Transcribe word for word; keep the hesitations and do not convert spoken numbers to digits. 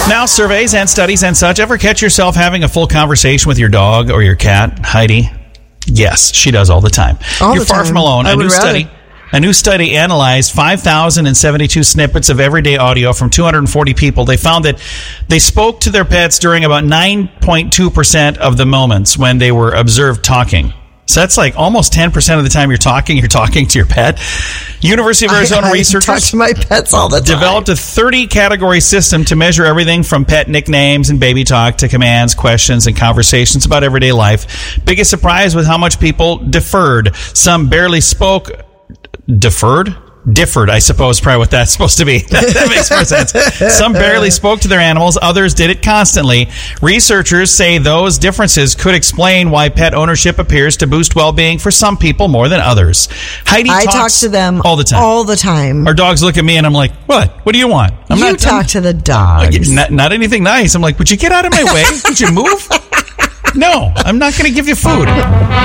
Now, surveys and studies and such. Ever catch yourself having a full conversation with your dog or your cat, Heidi? Yes, she does all the time. All You're the far time. from alone. I A would new rather. study. A new study analyzed five thousand seventy-two snippets of everyday audio from two hundred forty people. They found that they spoke to their pets during about nine point two percent of the moments when they were observed talking. So that's like almost ten percent of the time you're talking, you're talking to your pet. University of Arizona I, I researchers talk to my pets all the time. developed a thirty category system to measure everything from pet nicknames and baby talk to commands, questions, and conversations about everyday life. Biggest surprise was how much people deferred. Some barely spoke. Deferred? Differed, I suppose, probably what that's supposed to be. That, that makes more sense. Some barely spoke to their animals. Others did it constantly. Researchers say those differences could explain why pet ownership appears to boost well-being for some people more than others. Heidi I talks talk to them all the time. All the time. Our dogs look at me and I'm like, what? What do you want? I'm you not talk I'm, to the dogs. not, not anything nice. I'm like, would you get out of my way? Would you move? No, I'm not going to give you food.